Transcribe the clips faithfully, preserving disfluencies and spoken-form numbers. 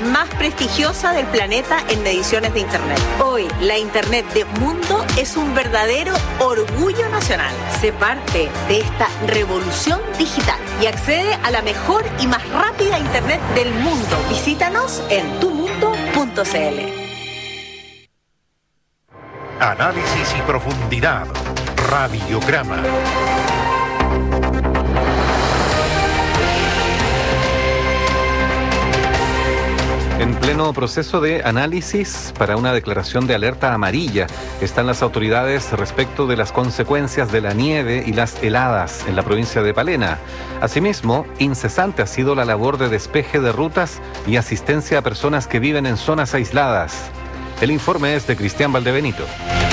más prestigiosa del planeta en mediciones de Internet. Hoy, la Internet de Mundo es un verdadero orgullo nacional. Sé parte de esta revolución digital y accede a la mejor y más rápida Internet del mundo. Visítanos en tu mundo punto c l. Análisis y profundidad. Radiograma. En pleno proceso de análisis para una declaración de alerta amarilla están las autoridades respecto de las consecuencias de la nieve y las heladas en la provincia de Palena. Asimismo, incesante ha sido la labor de despeje de rutas y asistencia a personas que viven en zonas aisladas. El informe es de Cristian Valdebenito.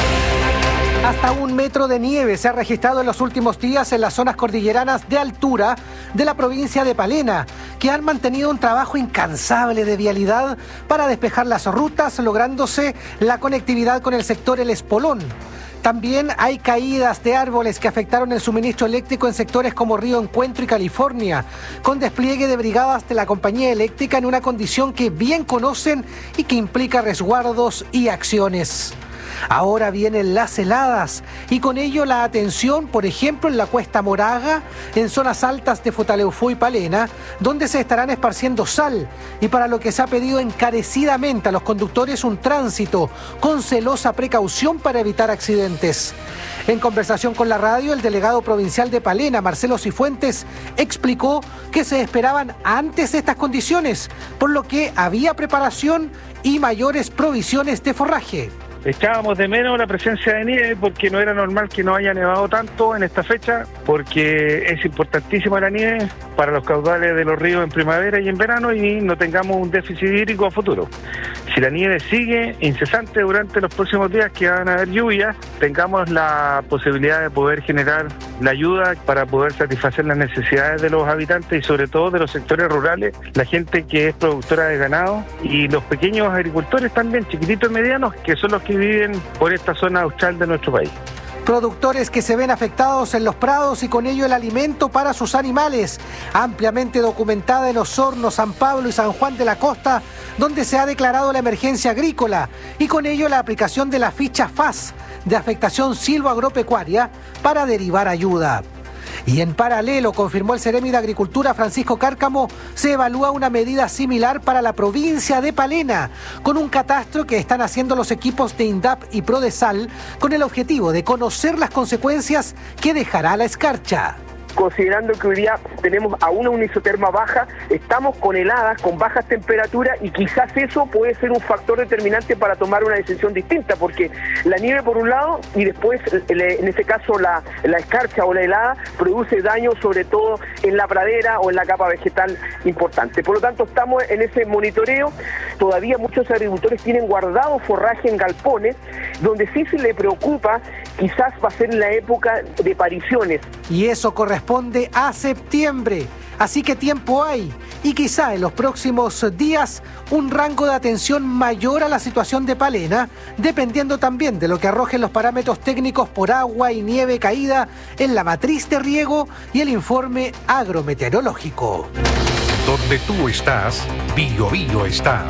Hasta un metro de nieve se ha registrado en los últimos días en las zonas cordilleranas de altura de la provincia de Palena, que han mantenido un trabajo incansable de vialidad para despejar las rutas, lográndose la conectividad con el sector El Espolón. También hay caídas de árboles que afectaron el suministro eléctrico en sectores como Río Encuentro y California, con despliegue de brigadas de la compañía eléctrica en una condición que bien conocen y que implica resguardos y acciones. Ahora vienen las heladas y con ello la atención, por ejemplo, en la Cuesta Moraga, en zonas altas de Futaleufú y Palena, donde se estarán esparciendo sal y para lo que se ha pedido encarecidamente a los conductores un tránsito con celosa precaución para evitar accidentes. En conversación con la radio, el delegado provincial de Palena, Marcelo Cifuentes, explicó que se esperaban antes de estas condiciones, por lo que había preparación y mayores provisiones de forraje. Echábamos de menos la presencia de nieve porque no era normal que no haya nevado tanto en esta fecha, porque es importantísima la nieve para los caudales de los ríos en primavera y en verano y no tengamos un déficit hídrico a futuro. Si la nieve sigue incesante durante los próximos días que van a haber lluvias, tengamos la posibilidad de poder generar la ayuda para poder satisfacer las necesidades de los habitantes y sobre todo de los sectores rurales, la gente que es productora de ganado y los pequeños agricultores también, chiquititos y medianos, que son los que viven por esta zona austral de nuestro país. Productores que se ven afectados en los prados y con ello el alimento para sus animales, ampliamente documentada en Osorno, San Pablo y San Juan de la Costa, donde se ha declarado la emergencia agrícola y con ello la aplicación de la ficha F A S de afectación silvoagropecuaria para derivar ayuda. Y en paralelo, confirmó el Seremi de Agricultura Francisco Cárcamo, se evalúa una medida similar para la provincia de Palena, con un catastro que están haciendo los equipos de INDAP y Prodesal, con el objetivo de conocer las consecuencias que dejará la escarcha. Considerando que hoy día tenemos a una unisoterma baja, estamos con heladas, con bajas temperaturas y quizás eso puede ser un factor determinante para tomar una decisión distinta, porque la nieve por un lado y después en este caso la, la escarcha o la helada produce daño sobre todo en la pradera o en la capa vegetal importante. Por lo tanto estamos en ese monitoreo, todavía muchos agricultores tienen guardado forraje en galpones, donde sí se le preocupa quizás va a ser en la época de pariciones. Y eso corresponde a septiembre, así que tiempo hay y quizá en los próximos días un rango de atención mayor a la situación de Palena, dependiendo también de lo que arrojen los parámetros técnicos por agua y nieve caída en la matriz de riego y el informe agrometeorológico. Donde tú estás, Bio Bio está.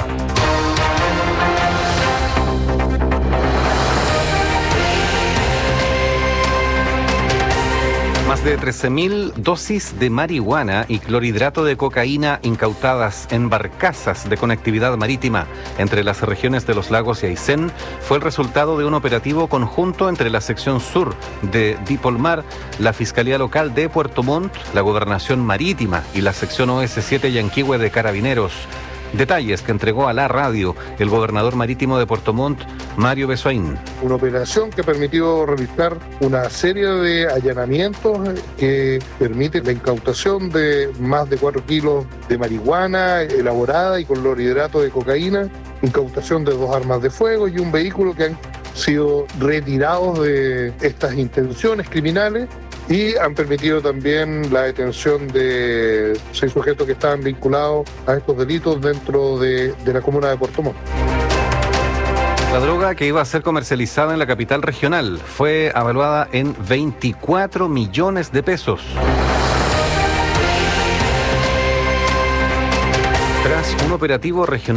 Más de trece mil dosis de marihuana y clorhidrato de cocaína incautadas en barcazas de conectividad marítima entre las regiones de Los Lagos y Aysén fue el resultado de un operativo conjunto entre la sección sur de Dipolmar, la Fiscalía Local de Puerto Montt, la Gobernación Marítima y la sección O S siete Yanquihue de Carabineros. Detalles que entregó a la radio el gobernador marítimo de Puerto Montt, Mario Besoín. Una operación que permitió realizar una serie de allanamientos que permite la incautación de más de cuatro kilos de marihuana elaborada y con clorhidrato de cocaína, incautación de dos armas de fuego y un vehículo que han sido retirados de estas intenciones criminales y han permitido también la detención de seis sujetos que estaban vinculados a estos delitos dentro de, de la comuna de Puerto Montt. La droga que iba a ser comercializada en la capital regional fue evaluada en veinticuatro millones de pesos. Tras un operativo regional